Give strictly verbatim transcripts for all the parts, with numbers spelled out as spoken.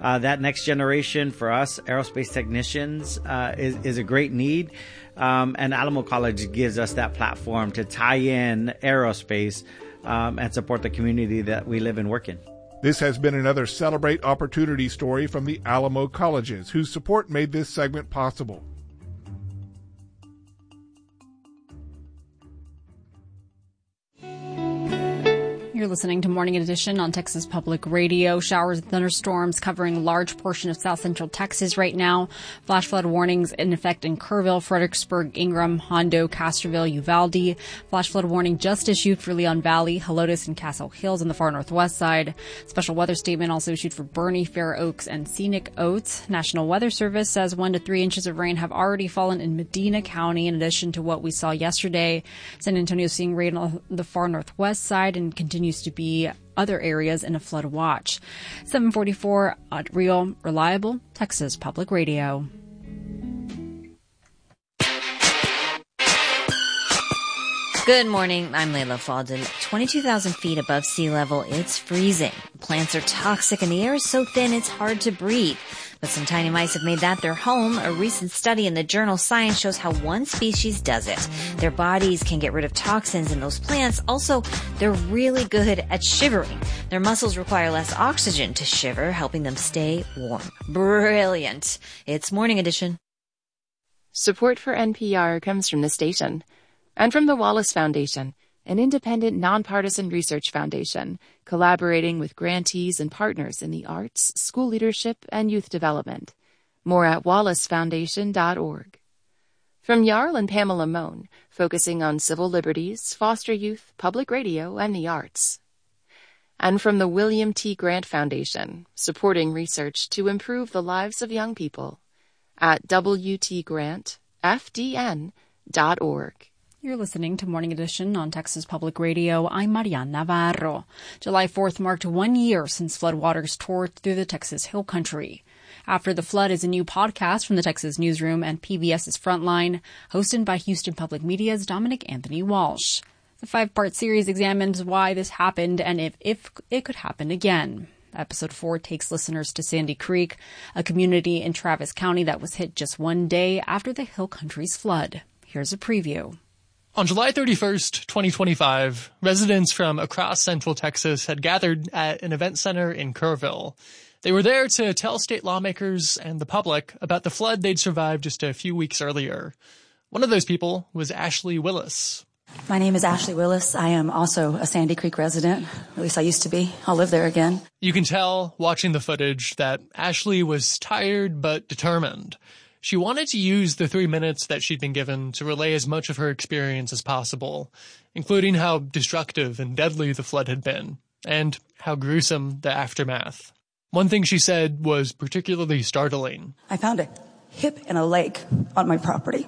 Uh, that next generation for us, aerospace technicians, uh, is, is a great need. Um, and Alamo College gives us that platform to tie in aerospace um, and support the community that we live and work in. This has been another Celebrate Opportunity story from the Alamo Colleges, whose support made this segment possible. You're listening to Morning Edition on Texas Public Radio. Showers and thunderstorms covering a large portion of south central Texas right now. Flash flood warnings in effect in Kerrville, Fredericksburg, Ingram, Hondo, Castroville, Uvalde. Flash flood warning just issued for Leon Valley, Helotes, and Castle Hills on the far northwest side. Special weather statement also issued for Bernie, Fair Oaks, and Scenic Oats. National Weather Service says one to three inches of rain have already fallen in Medina County in addition to what we saw yesterday. San Antonio seeing rain on the far northwest side and continues to be other areas in a flood watch. seven forty-four at Real, reliable Texas Public Radio. Good morning. I'm Layla Faldin. twenty-two thousand feet above sea level, it's freezing. Plants are toxic and the air is so thin it's hard to breathe. But some tiny mice have made that their home. A recent study in the journal Science shows how one species does it. Their bodies can get rid of toxins in those plants. Also, they're really good at shivering. Their muscles require less oxygen to shiver, helping them stay warm. Brilliant. It's Morning Edition. Support for N P R comes from the station and from the Wallace Foundation, an independent, nonpartisan research foundation collaborating with grantees and partners in the arts, school leadership, and youth development. More at wallace foundation dot org. From Jarl and Pamela Mohn, focusing on civil liberties, foster youth, public radio, and the arts. And from the William T. Grant Foundation, supporting research to improve the lives of young people at w t grant f d n dot org. You're listening to Morning Edition on Texas Public Radio. I'm Mariana Navarro. July fourth marked one year since floodwaters tore through the Texas Hill Country. After the Flood is a new podcast from the Texas Newsroom and P B S's Frontline, hosted by Houston Public Media's Dominic Anthony Walsh. The five-part series examines why this happened and if, if it could happen again. Episode four takes listeners to Sandy Creek, a community in Travis County that was hit just one day after the Hill Country's flood. Here's a preview. On July thirty-first, twenty twenty-five, residents from across central Texas had gathered at an event center in Kerrville. They were there to tell state lawmakers and the public about the flood they'd survived just a few weeks earlier. One of those people was Ashley Willis. My name is Ashley Willis. I am also a Sandy Creek resident. At least I used to be. I'll live there again. You can tell, watching the footage, that Ashley was tired but determined. She wanted to use the three minutes that she'd been given to relay as much of her experience as possible, including how destructive and deadly the flood had been, and how gruesome the aftermath. One thing she said was particularly startling. I found a hip in a lake on my property.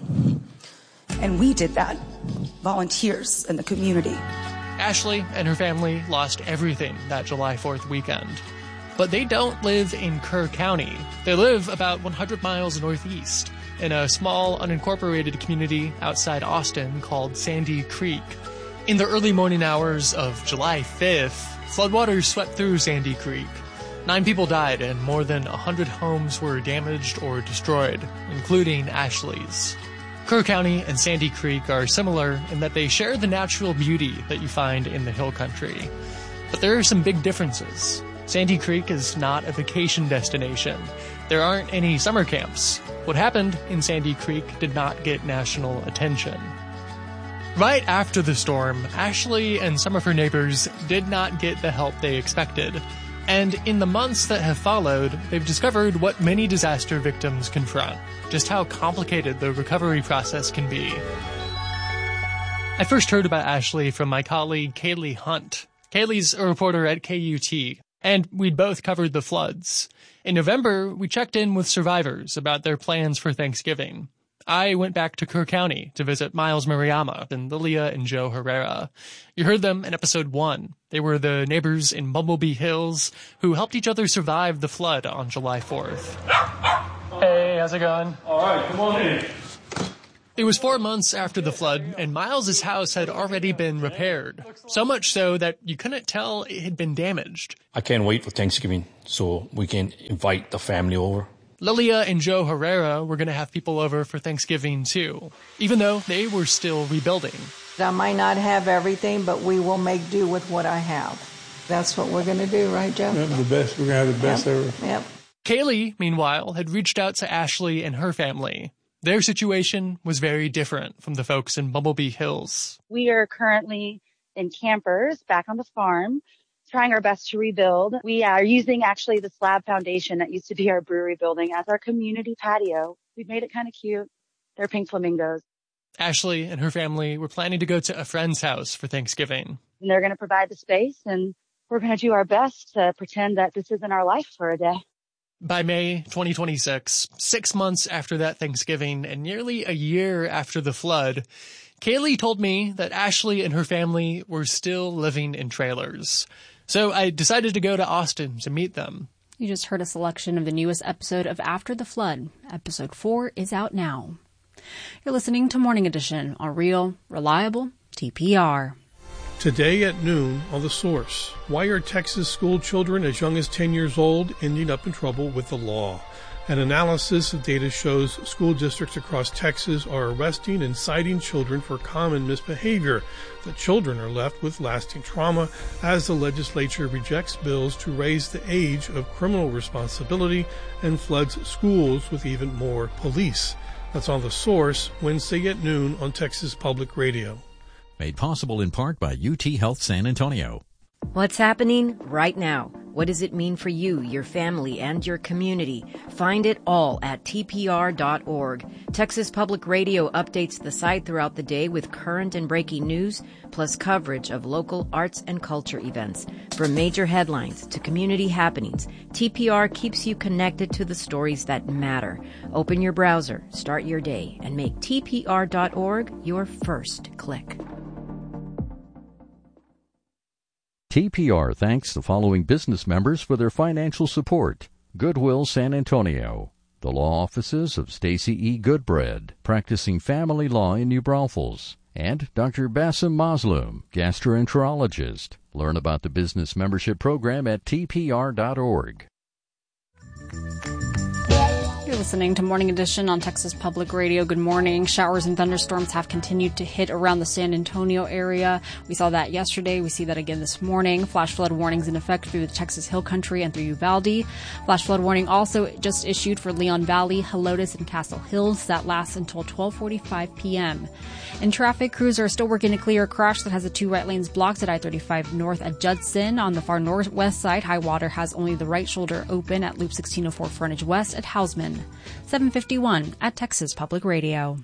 And we did that. Volunteers in the community. Ashley and her family lost everything that July fourth weekend. But they don't live in Kerr County. They live about one hundred miles northeast in a small, unincorporated community outside Austin called Sandy Creek. In the early morning hours of July fifth, floodwaters swept through Sandy Creek. Nine people died and more than one hundred homes were damaged or destroyed, including Ashley's. Kerr County and Sandy Creek are similar in that they share the natural beauty that you find in the Hill Country. But there are some big differences. Sandy Creek is not a vacation destination. There aren't any summer camps. What happened in Sandy Creek did not get national attention. Right after the storm, Ashley and some of her neighbors did not get the help they expected. And in the months that have followed, they've discovered what many disaster victims confront, just how complicated the recovery process can be. I first heard about Ashley from my colleague Kaylee Hunt. Kaylee's a reporter at K U T, and we'd both covered the floods. In November, we checked in with survivors about their plans for Thanksgiving. I went back to Kerr County to visit Miles Mariama and Lilia and Joe Herrera. You heard them in episode one. They were the neighbors in Bumblebee Hills who helped each other survive the flood on July fourth. Hey, how's it going? All right, come on in. It was four months after the flood, and Miles's house had already been repaired. So much so that you couldn't tell it had been damaged. I can't wait for Thanksgiving so we can invite the family over. Lilia and Joe Herrera were going to have people over for Thanksgiving, too, even though they were still rebuilding. I might not have everything, but we will make do with what I have. That's what we're going to do, right, Joe? Yep, the best. We're going to have the best yep. ever. Yep. Kaylee, meanwhile, had reached out to Ashley and her family. Their situation was very different from the folks in Bumblebee Hills. We are currently in campers back on the farm, trying our best to rebuild. We are using actually the slab foundation that used to be our brewery building as our community patio. We've made it kind of cute. They're pink flamingos. Ashley and her family were planning to go to a friend's house for Thanksgiving. And they're going to provide the space, and we're going to do our best to pretend that this isn't our life for a day. By May twenty twenty-six, six months after that Thanksgiving and nearly a year after the flood, Kaylee told me that Ashley and her family were still living in trailers. So I decided to go to Austin to meet them. You just heard a selection of the newest episode of After the Flood. Episode four is out now. You're listening to Morning Edition on Real, Reliable T P R. Today at noon on The Source, why are Texas school children as young as ten years old ending up in trouble with the law? An analysis of data shows school districts across Texas are arresting and citing children for common misbehavior. The children are left with lasting trauma as the legislature rejects bills to raise the age of criminal responsibility and floods schools with even more police. That's on The Source, Wednesday at noon on Texas Public Radio. Made possible in part by U T Health San Antonio. What's happening right now? What does it mean for you, your family, and your community? Find it all at T P R dot org. Texas Public Radio updates the site throughout the day with current and breaking news, plus coverage of local arts and culture events. From major headlines to community happenings, T P R keeps you connected to the stories that matter. Open your browser, start your day, and make T P R dot org your first click. T P R thanks the following business members for their financial support. Goodwill San Antonio, the law offices of Stacy E. Goodbread, practicing family law in New Braunfels, and Doctor Bassem Mazloum, gastroenterologist. Learn about the business membership program at T P R dot org. You're listening to Morning Edition on Texas Public Radio. Good morning. Showers and thunderstorms have continued to hit around the San Antonio area. We saw that yesterday. We see that again this morning. Flash flood warnings in effect through the Texas Hill Country and through Uvalde. Flash flood warning also just issued for Leon Valley, Helotes, and Castle Hills. That lasts until twelve forty-five p.m. In traffic, crews are still working to clear a crash that has the two right lanes blocked at I thirty-five north at Judson. On the far northwest side, high water has only the right shoulder open at Loop sixteen oh four Frontage West at Hausman. seven fifty-one at Texas Public Radio.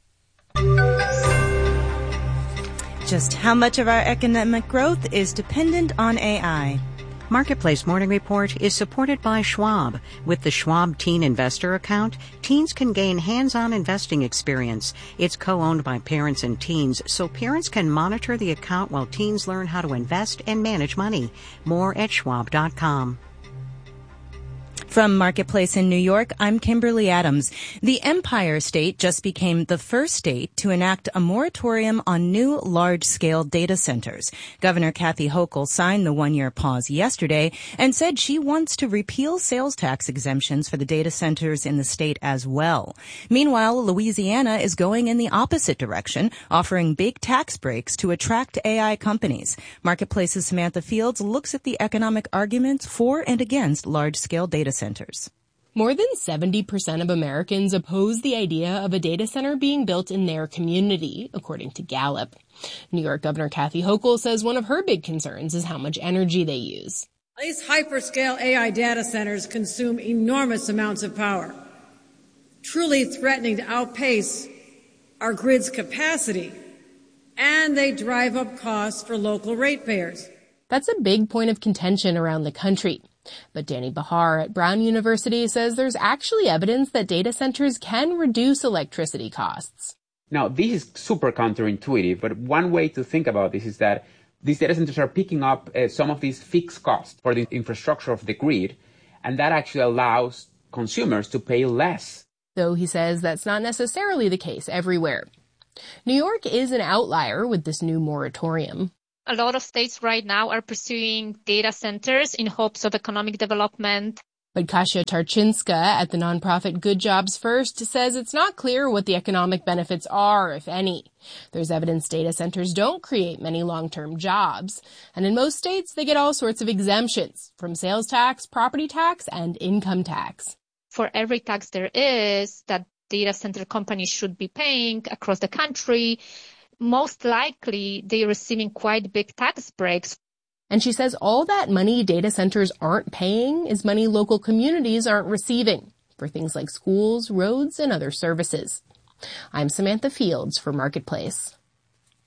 Just how much of our economic growth is dependent on A I? Marketplace Morning Report is supported by Schwab. With the Schwab Teen Investor Account, teens can gain hands-on investing experience. It's co-owned by parents and teens, so parents can monitor the account while teens learn how to invest and manage money. More at schwab dot com. From Marketplace in New York, I'm Kimberly Adams. The Empire State just became the first state to enact a moratorium on new large-scale data centers. Governor Kathy Hochul signed the one-year pause yesterday and said she wants to repeal sales tax exemptions for the data centers in the state as well. Meanwhile, Louisiana is going in the opposite direction, offering big tax breaks to attract A I companies. Marketplace's Samantha Fields looks at the economic arguments for and against large-scale data centers. Centers. More than seventy percent of Americans oppose the idea of a data center being built in their community, according to Gallup. New York Governor Kathy Hochul says one of her big concerns is how much energy they use. These hyperscale A I data centers consume enormous amounts of power, truly threatening to outpace our grid's capacity, and they drive up costs for local ratepayers. That's a big point of contention around the country. But Danny Bahar at Brown University says there's actually evidence that data centers can reduce electricity costs. Now, this is super counterintuitive, but one way to think about this is that these data centers are picking up uh, some of these fixed costs for the infrastructure of the grid, and that actually allows consumers to pay less. though he says that's not necessarily the case everywhere. New York is an outlier with this new moratorium. A lot of states right now are pursuing data centers in hopes of economic development. But Kasia Tarczynska at the nonprofit Good Jobs First says it's not clear what the economic benefits are, if any. There's evidence data centers don't create many long-term jobs. And in most states, they get all sorts of exemptions, from sales tax, property tax, and income tax. For every tax there is that data center companies should be paying across the country, most likely they're receiving quite big tax breaks. And she says all that money data centers aren't paying is money local communities aren't receiving for things like schools, roads, and other services. I'm Samantha Fields for Marketplace.